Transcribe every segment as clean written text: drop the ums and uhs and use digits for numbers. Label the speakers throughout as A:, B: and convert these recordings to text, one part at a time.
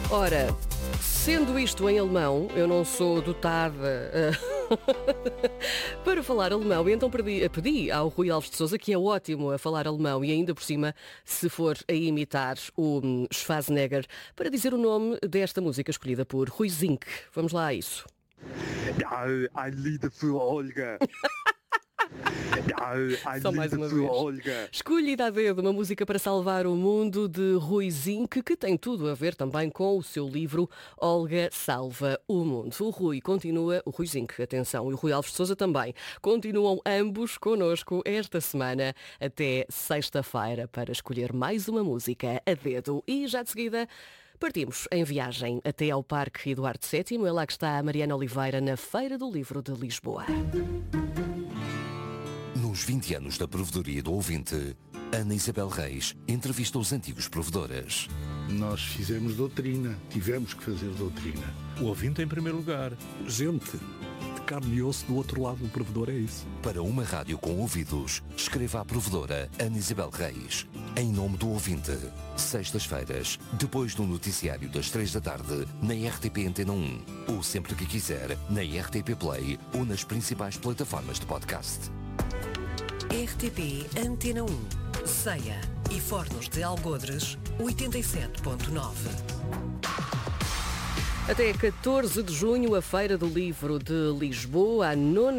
A: Ora, sendo isto em alemão, eu não sou dotada para falar alemão, e então pedi ao Rui Alves de Sousa, que é ótimo a falar alemão, e ainda por cima, se for a imitar o Schwarzenegger, para dizer o nome desta música escolhida por Rui Zinck. Vamos lá a isso.
B: Ja, ein Lied für Olga. Ja, ein
A: Só mais
B: Lied
A: uma
B: für
A: vez.
B: Olga.
A: Escolhida a dedo, uma música para salvar o mundo de Rui Zinck, que tem tudo a ver também com o seu livro Olga Salva o Mundo. O Rui Zinck, atenção, e o Rui Alves de Sousa também, continuam ambos connosco esta semana até sexta-feira para escolher mais uma música a dedo. E já de seguida partimos em viagem até ao Parque Eduardo VII. É lá que está a Mariana Oliveira na Feira do Livro de Lisboa.
C: Nos 20 anos da Provedoria do Ouvinte, Ana Isabel Reis entrevista os antigos provedores.
D: Nós fizemos doutrina, tivemos que fazer doutrina.
E: O ouvinte em primeiro lugar.
F: Gente de carne e osso do outro lado do provedor, é isso.
C: Para uma rádio com ouvidos, escreva à provedora Ana Isabel Reis. Em nome do ouvinte. Sextas-feiras, depois do noticiário das 3 da tarde, na RTP Antena 1. Ou sempre que quiser, na RTP Play ou nas principais plataformas de podcast.
G: RTP Antena 1, Ceia e Fornos de Algodres, 87.9.
A: Até 14 de junho, a Feira do Livro de Lisboa, a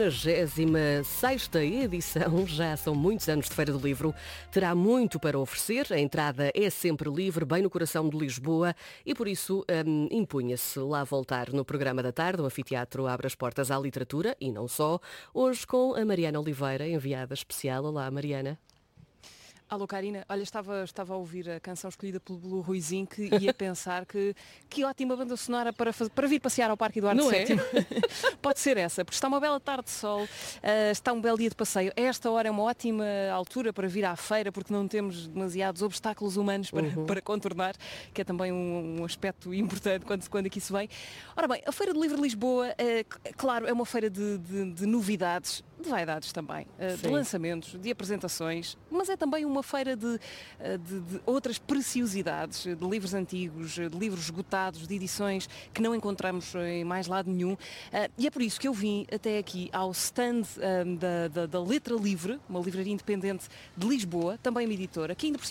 A: 96ª edição, já são muitos anos de Feira do Livro, terá muito para oferecer. A entrada é sempre livre, bem no coração de Lisboa, e por isso impunha-se lá voltar no programa da tarde. O anfiteatro abre as portas à literatura, e não só, hoje com a Mariana Oliveira, enviada especial. Olá, Mariana.
H: Alô, Karina. Olha, estava a ouvir a canção escolhida pelo Rui Zinck e a pensar que ótima banda sonora para vir passear ao Parque Eduardo VII. Pode ser essa, porque está uma bela tarde de sol, está um belo dia de passeio. Esta hora é uma ótima altura para vir à feira, porque não temos demasiados obstáculos humanos para contornar, que é também um aspecto importante quando aqui se vem. Ora bem, a Feira do Livro de Lisboa, claro, é uma feira de novidades, de vaidades também, de lançamentos, de apresentações, mas é também uma feira de outras preciosidades, de livros antigos, de livros esgotados, de edições que não encontramos em mais lado nenhum. E é por isso que eu vim até aqui ao stand da Letra Livre, uma livraria independente de Lisboa, também uma editora, que ainda por